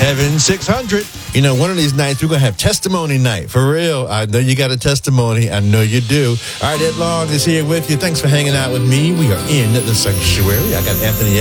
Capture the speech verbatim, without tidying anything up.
Kevin six hundred. You know, one of these nights, we're going to have testimony night. For real. I know you got a testimony. I know you do. All right, Ed Long is here with you. Thanks for hanging out with me. We are in the sanctuary. I got Anthony